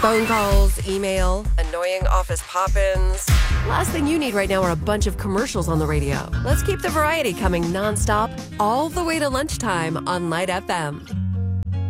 Phone calls, email, annoying office pop-ins. Last thing you need right now are a bunch of commercials on the radio. Let's keep the variety coming nonstop all the way to lunchtime on Light FM.